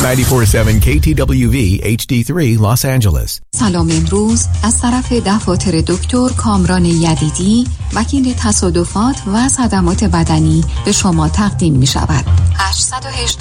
94.7 KTWV HD3 Los Angeles. سلام. امروز از طرف دفاتر دکتر کامران یدیدی، وکیل تصادفات و صدمات بدنی به شما تقدیم می شود. 818